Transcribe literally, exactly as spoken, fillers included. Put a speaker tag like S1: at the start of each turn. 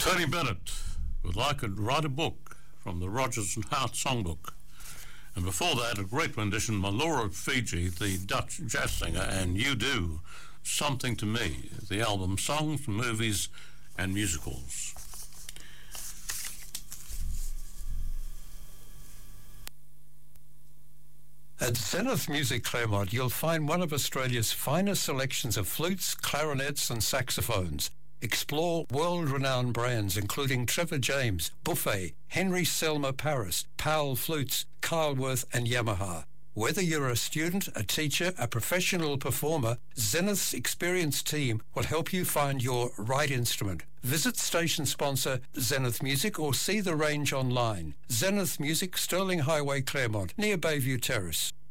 S1: Tony Bennett with I Could Write a Book from the Rodgers and Hart Songbook. And before that, a great rendition, Malora Fiji, the Dutch jazz singer, and You Do, Something to Me, the album Songs, Movies and Musicals.
S2: At Zenith Music Claremont, you'll find one of Australia's finest selections of flutes, clarinets and saxophones. Explore world-renowned brands including Trevor James, Buffet, Henry Selmer Paris, Powell Flutes, Kyleworth and Yamaha. Whether you're a student, a teacher, a professional performer, Zenith's experienced team will help you find your right instrument. Visit station sponsor Zenith Music or see the range online. Zenith Music, Sterling Highway, Claremont, near Bayview Terrace.